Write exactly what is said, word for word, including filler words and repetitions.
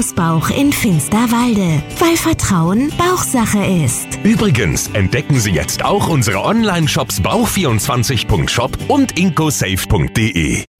Hausbauch in Finsterwalde, weil Vertrauen Bauchsache ist. Übrigens entdecken Sie jetzt auch unsere Online-Shops bauch vierundzwanzig punkt shop und incosafe punkt de.